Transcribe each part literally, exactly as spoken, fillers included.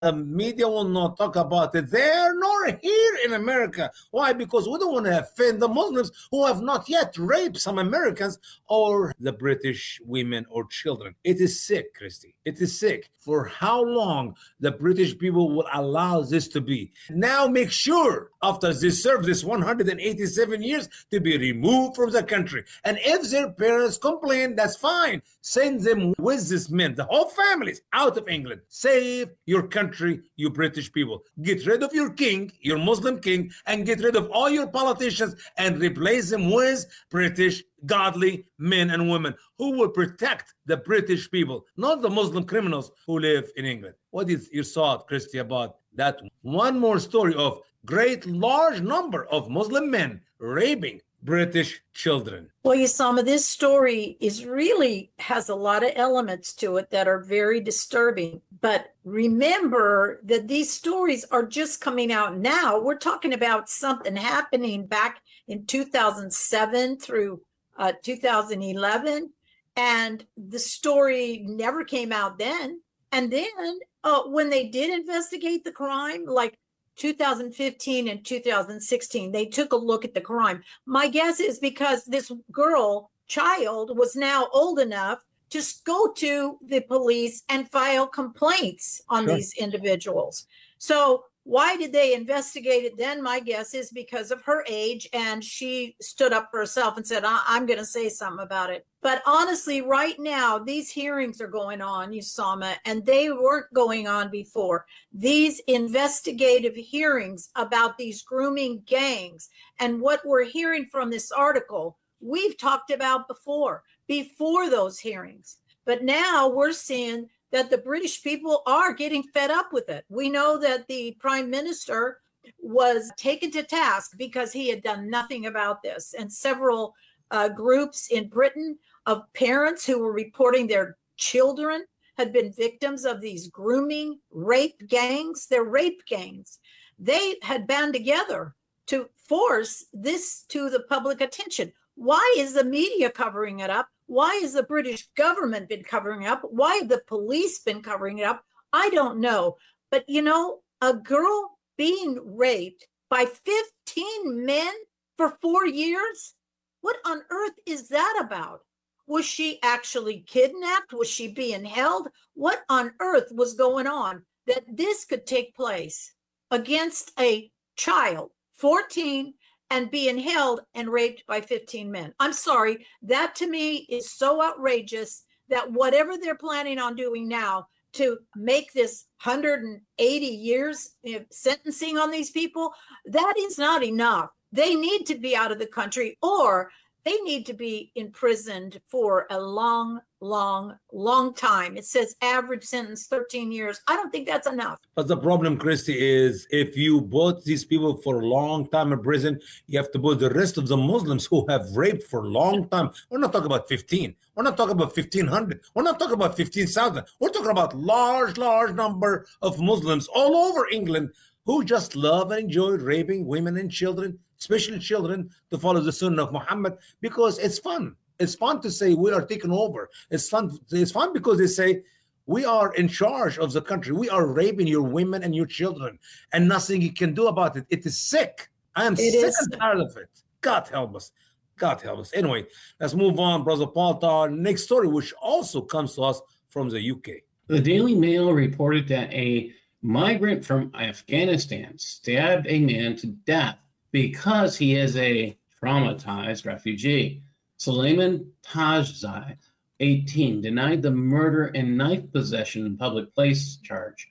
The media will not talk about it there nor here in America. Why? Because we don't want to offend the Muslims who have not yet raped some Americans or the British women or children. It is sick, Christy. It is sick. For how long the British people will allow this to be? Now make sure after they serve this one hundred eighty-seven years to be removed from the country. And if their parents complain, that's fine. Send them with these men, the whole families, out of England. Save your country, you British people. Get rid of your king, your Muslim king, and get rid of all your politicians and replace them with British godly men and women who will protect the British people, not the Muslim criminals who live in England. What is your thought, Christy, about that? One more story of great large number of Muslim men raping British children. Well, Usama, this story is really has a lot of elements to it that are very disturbing. But remember that these stories are just coming out now. We're talking about something happening back in two thousand seven through uh, two thousand eleven. And the story never came out then. And then uh, when they did investigate the crime, like two thousand fifteen and two thousand sixteen, they took a look at the crime. My guess is because this girl, child, was now old enough to go to the police and file complaints on Sure. these individuals. So why did they investigate it then? My guess is because of her age, and she stood up for herself and said, I- I'm going to say something about it. But honestly, right now, these hearings are going on, Usama, and they weren't going on before. These investigative hearings about these grooming gangs and what we're hearing from this article, we've talked about before, before those hearings. But now we're seeing that the British people are getting fed up with it. We know that the prime minister was taken to task because he had done nothing about this. And several uh, groups in Britain of parents who were reporting their children had been victims of these grooming rape gangs. They're rape gangs. They had band together to force this to the public attention. Why is the media covering it up? Why has the British government been covering it up? Why have the police been covering it up? I don't know. But, you know, a girl being raped by fifteen men for four years? What on earth is that about? Was she actually kidnapped? Was she being held? What on earth was going on that this could take place against a child, fourteen, and being held and raped by fifteen men? I'm sorry, that to me is so outrageous that whatever they're planning on doing now to make this one hundred eighty years sentencing on these people, that is not enough. They need to be out of the country, or they need to be imprisoned for a long, long, long time. It says average sentence thirteen years. I don't think that's enough. But the problem, Christy, is if you put these people for a long time in prison, you have to put the rest of the Muslims who have raped for a long time. We're not talking about fifteen. We're not talking about fifteen hundred. We're not talking about fifteen thousand. We're talking about large, large number of Muslims all over England who just love and enjoy raping women and children, especially children, to follow the sunnah of Muhammad, because it's fun. It's fun to say we are taking over. It's fun. It's fun because they say we are in charge of the country. We are raping your women and your children, and nothing you can do about it. It is sick. I am It sick is. and tired of it. God help us. God help us. Anyway, let's move on, Brother Paul, to our next story, which also comes to us from the U K. The Daily Mail reported that a migrant from Afghanistan stabbed a man to death because he is a traumatized refugee. Suleiman Tajzai, eighteen, denied the murder and knife possession in public place charge.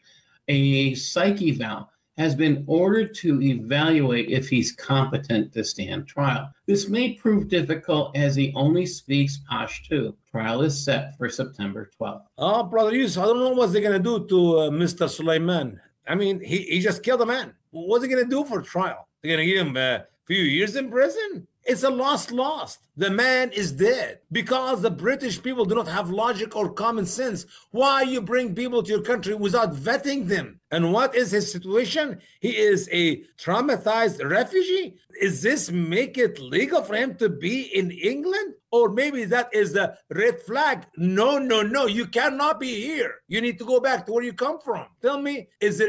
A psych eval has been ordered to evaluate if he's competent to stand trial. This may prove difficult as he only speaks Pashto. Trial is set for September twelfth. Oh, Brother Yusuf, I don't know what they're going to do to uh, Mister Suleiman. I mean, he, he just killed a man. What's he going to do for trial? They're going to give him a few years in prison? It's a lost lost. The man is dead because the British people do not have logic or common sense. Why you bring people to your country without vetting them? And what is his situation? He is a traumatized refugee. Is this make it legal for him to be in England? Or maybe that is the red flag. No, no, no. You cannot be here. You need to go back to where you come from. Tell me, is it